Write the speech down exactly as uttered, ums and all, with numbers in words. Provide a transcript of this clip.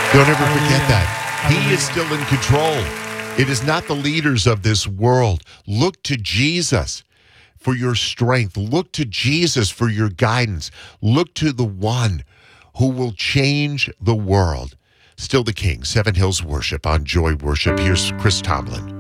Don't ever forget that. He is still in control. It is not the leaders of this world. Look to Jesus for your strength. Look to Jesus for your guidance. Look to the one who will change the world. Still the King, Seven Hills Worship on Joy Worship. Here's Chris Tomlin.